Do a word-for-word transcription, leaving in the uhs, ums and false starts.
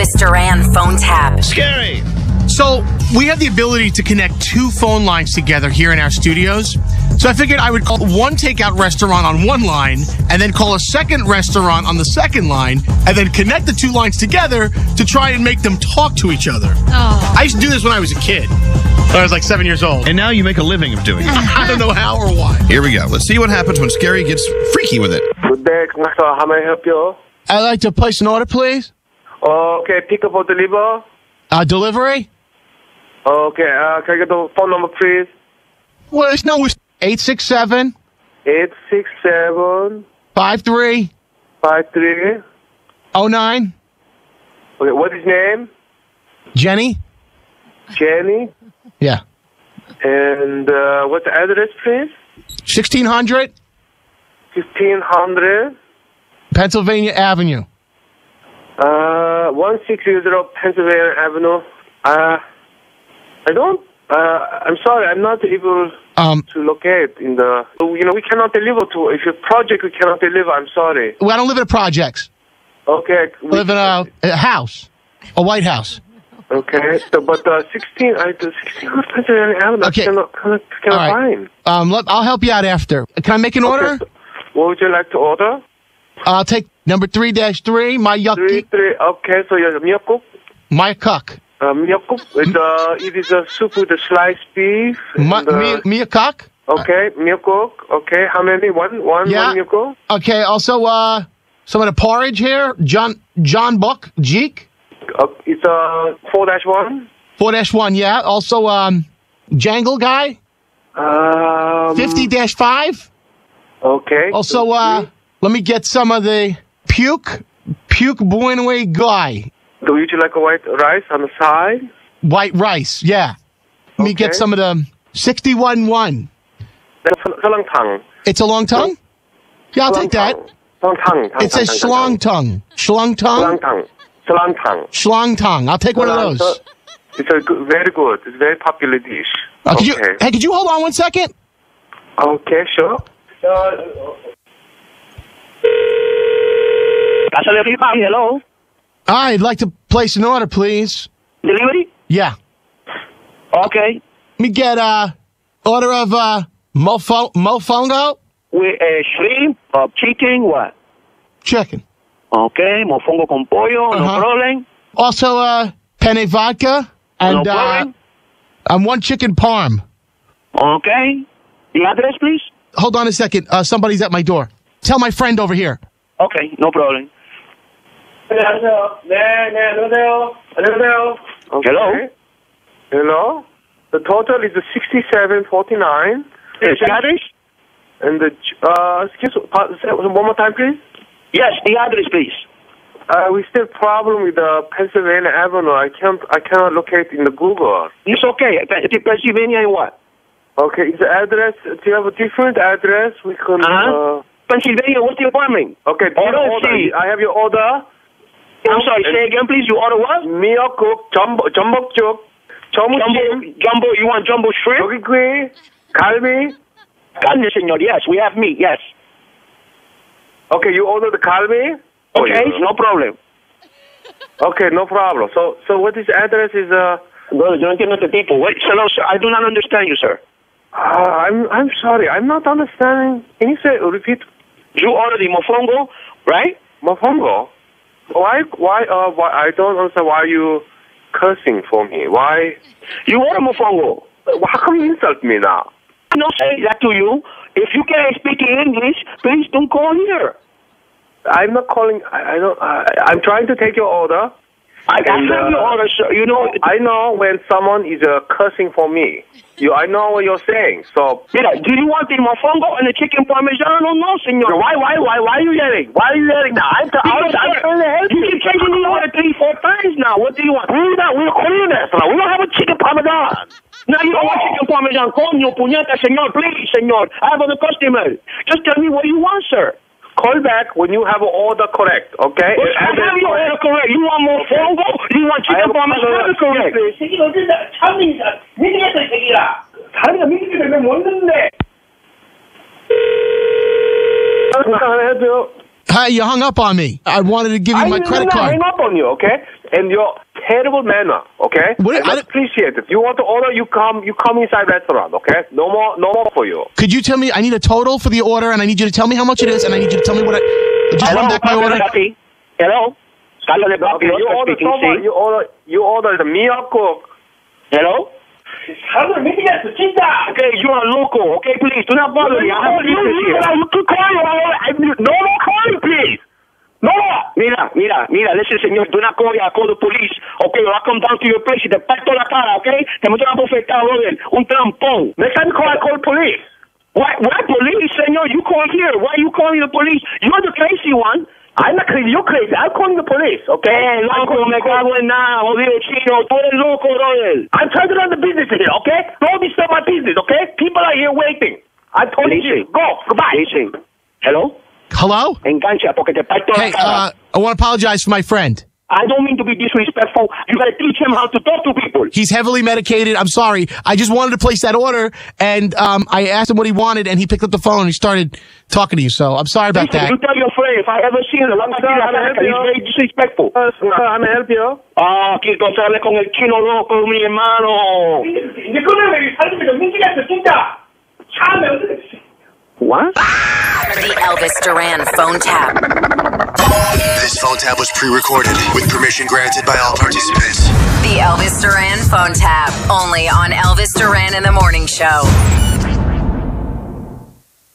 Mister Duran phone tap. Scary. So we have the ability to connect two phone lines together here in our studios. So I figured I would call one takeout restaurant on one line and then call a second restaurant on the second line and then connect the two lines together to try and make them talk to each other. Oh. I used to do this when I was a kid. When I was like seven years old. And now you make a living of doing it. I don't know how or why. Here we go. Let's see what happens when Scary gets freaky with it. Good day, Commander. How may I help you? I'd like to place an order, please. Okay, pick up or deliver? Uh, delivery? Okay, uh, can I get the phone number, please? Well, it's no, it's eight six seven, eight six seven, five three, five three. oh nine. Okay, what is name? Jenny? Jenny. Yeah. And uh, what's the address, please? sixteen hundred fifteen hundred. Pennsylvania Avenue. Uh, one six zero Pennsylvania Avenue. Uh, I don't, uh, I'm sorry, I'm not able Um, to locate in the, you know, we cannot deliver to, if your project we cannot deliver, I'm sorry. well, I don't live in a projects. Okay. I live in a, a house. A White House. Okay, so, but uh, sixteen, I the sixteen Pennsylvania Avenue, Okay. I cannot, cannot, cannot All right. find. Um, let, I'll help you out after. Can I make an order? Okay, so what would you like to order? I'll take number three dash three, my Three, yucky, three, okay, so you're mi역국? my cuck. Uh, mi역국, with, uh, it is a soup with the sliced beef. My, and, uh, me, me a cuck? Okay, mi역국, okay, how many? One, one, Yeah. one mi역국? Okay, also, uh, some of the porridge here. John, John Buck, Jeek. Uh, it's uh, four dash one. four dash one, yeah. Also, um, Jangle guy, Um, fifty dash five. Okay. Also, uh, let me get some of the puke, puke Boinway guy. So would you like a white rice on the side? White rice, yeah. Let me get Okay. some of the sixty-one one. Then 설렁탕. It's a long tongue? Yeah, I'll take that. 설렁탕. It says schlong tongue. Schlong tongue? 설렁탕. 설렁탕. Schlong tongue. I'll take one of those. It's a good, very good. It's a very popular dish. Uh, could you, Okay. hey, could you hold on one second? Okay, sure. Hello. I'd like to place an order, please. Delivery? Yeah. Okay. Let me get a order of uh, mofo- mofongo With a shrimp, uh, chicken, what? chicken. Okay, mofongo con pollo, no Uh-huh. problem. Also, uh, penne vodka and No uh, problem. and one chicken parm. Okay. The address, please? Hold on a second. Uh, somebody's at my door. Tell my friend over here. Okay, no problem. 안녕하세요. 네, 네, 안녕하세요. 안녕하세요. Hello? Hello? The total is sixty-seven forty-nine. Yes, the address? And the, uh, excuse me, pa- say one more time, please. Yes, the address, please. Uh, we still problem with the Pennsylvania Avenue. I can't, I cannot locate in the Google. It's okay. Pe- Pennsylvania and what? Okay, is the address, do you have a different address? We can, Uh-huh. uh, Pennsylvania, what's the apartment? okay, do you Order order? C. I have your order. I'm sorry, say again, please. You order what? 미역국, 전복, 전복죽, Jumbo, 저무침, jumbo, you want jumbo shrimp? 조기구이, 갈비. Carne, senor. Yes, we have meat, yes. Okay, you order the galbi? Okay, no problem. Okay, no problem. So, so what is address is, uh, Brother, yo no entiendo este tipo. Wait, hello, sir. I do not understand you, sir. uh, I'm, I'm sorry, I'm not understanding. Can you say, repeat, You order the mofongo, right? mofongo? Why, why, uh, why, I don't understand why you cursing for me. Why, You order mofongo. how come you insult me now? I'm not saying that to you. If you can't speak English, please don't call here. I'm not calling, I, I don't, I, I'm trying to take your order. I, I And, have uh, your order, sir. You know, I know when someone is uh, cursing for me. You, I know what you're saying. So, Mira, do you want the mofongo and the chicken parmesan? No, senor. why, why, why, why are you yelling? Why are you yelling now? I'm, t- I'm, Because, I'm sir, trying to help you you. keep changing the order three, four times now. What do you want? We're not, we're Koreaners now. We don't have a chicken parmesan. Now you don't want chicken parmesan. Coño, puñeta, senor. Please, senor. I have other customers. Just tell me what you want, sir. Call back when you have an order correct, okay? Well, I have your order correct. You want mofongo? You want I chicken have parmesan? Correct. 자리가 미국에 왜 먹는데? 하나 해줘요. Hi, you hung up on me. I wanted to give you I my did credit not card. hang up on you, okay? And your terrible manner, okay? What- I I don't appreciate it. You want to order, you come you come inside restaurant, okay? No more no more for you. Could you tell me, I need a total for the order, and I need you to tell me how much it is, and I need you to tell me what I... Just Hello, run back my Carlos order. de Papi. Hello? Carlos de Papi, Okay, you Oscar order speaking, someone, sí. you order you order the Miyako. Hello? Carlos, mira esa chica. Okay, you are local, okay, please. Do not bother me. I have business here. You keep calling. No more calling, please. No more. Mira, mira, mira, listen, señor, do not call, I call the police. Okay, I'll come down to your place y te parto la cara, okay? Te meto una bofetada, brother. Un trampón. Next time you call, I call police. Why, why police, señor? You call here. Why are you calling the police? You're the crazy one. I'm not crazy, you're crazy. I'm calling the police, okay? Eh, loco, me cago en nada, jodido chino. Tú eres loco, brother. I'm trying to run the business here, okay? Don't disturb my business, okay? People are here waiting. I told you, Listen. go, goodbye. Listen. Hello? Hello? Engancha, porque te parto Hey, la cara. uh, I want to apologize for my friend. I don't mean to be disrespectful. You gotta teach him how to talk to people. He's heavily medicated. I'm sorry. I just wanted to place that order, and um, I asked him what he wanted, and he picked up the phone and he started talking to you. So I'm sorry about Listen, that. you tell your friend, if I ever see him, I'm help he's you. very disrespectful. Uh, sir, I'm gonna help you. Ah, Kiko, sale con el chino loco, mi hermano. What? The Elvis Duran phone tap. This phone tap was pre-recorded with permission granted by all participants. The Elvis Duran phone tap. Only on Elvis Duran in the Morning Show.